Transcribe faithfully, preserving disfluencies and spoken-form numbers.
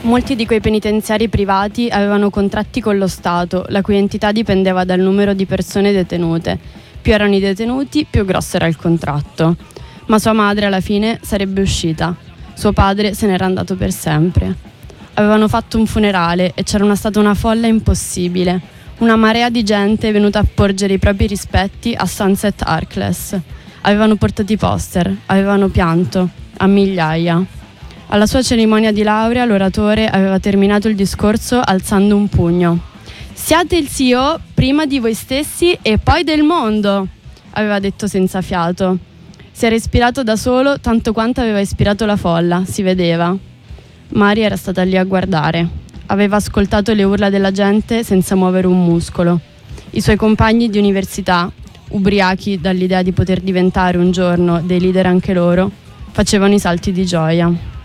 Molti di quei penitenziari privati avevano contratti con lo Stato, la cui entità dipendeva dal numero di persone detenute. Più erano i detenuti, più grosso era il contratto. Ma sua madre alla fine sarebbe uscita. Suo padre se n'era andato per sempre. Avevano fatto un funerale e c'era una, stata una folla impossibile. Una marea di gente venuta a porgere i propri rispetti a Sunset Arkless. Avevano portato i poster, avevano pianto, a migliaia. Alla sua cerimonia di laurea l'oratore aveva terminato il discorso alzando un pugno. «Siate il C E O prima di voi stessi e poi del mondo», aveva detto senza fiato. Si era ispirato da solo tanto quanto aveva ispirato la folla, si vedeva. Mari era stata lì a guardare. Aveva ascoltato le urla della gente senza muovere un muscolo. I suoi compagni di università, ubriachi dall'idea di poter diventare un giorno dei leader anche loro, facevano i salti di gioia.